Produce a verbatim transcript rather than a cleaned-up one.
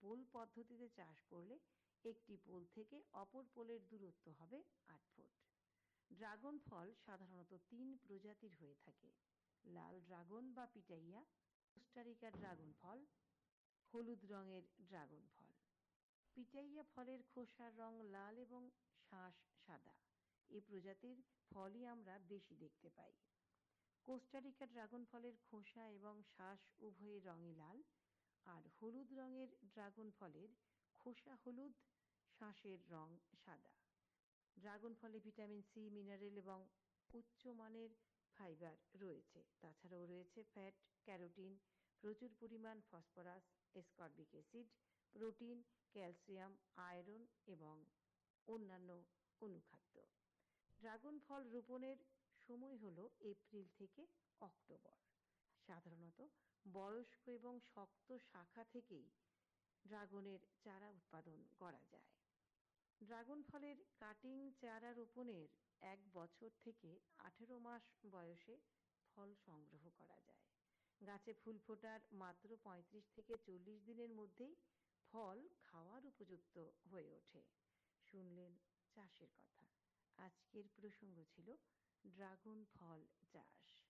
Pole পদ্ধতিতে চাষ করলে একটি পোল থেকে অপর পোলের দূরত্ব হবে আট ফুট। ড্রাগন ফল সাধারণত তিন প্রজাতির হয়ে থাকে: লাল ড্রাগন বা পিটাইয়া, কোস্টারিকা ড্রাগন ফল, হলুদ রঙের ড্রাগন ফল। পিটাইয়া ফলের খোসার রং লাল এবং শাঁস সাদা। এই প্রজাতির ফলই আমরা বেশি দেখতে পাই। কোস্টারিকা ড্রাগন ফলের খোসা এবং শাঁস উভয়ের রঙই লাল, আর হলুদ রঙের ড্রাগন ফলের খোসা হলুদ, শাঁসের রং সাদা। ড্রাগন ফলে ভিটামিন সি, মিনারেল এবং উচ্চমানের ফাইবার রয়েছে। তাছাড়াও রয়েছে ফ্যাট, ক্যারোটিন, প্রচুর পরিমাণ phosphorus, এসকর্বিক acid, protein, calcium, iron এবং অন্যান্য অনুখাদ্য। ড্রাগন ফল রোপণের সময় হলো এপ্রিল থেকে অক্টোবর। সাধারণত বয়স্ক এবং শক্ত শাখা থেকেই ড্রাগনের চারা উৎপাদন করা যায়। ড্রাগন ফলের কাটিং চারা রোপণের এক বছর থেকে আঠেরো মাস বয়সে ফল সংগ্রহ করা যায়। গাছে ফুল ফোটার মাত্র পঁয়ত্রিশ থেকে চল্লিশ দিনের মধ্যেই ফল খাওয়ার উপযুক্ত হয়ে ওঠে। শুনলেন চাষের কথা। আজকের প্রসঙ্গ ছিল ড্রাগন ফল চাষ।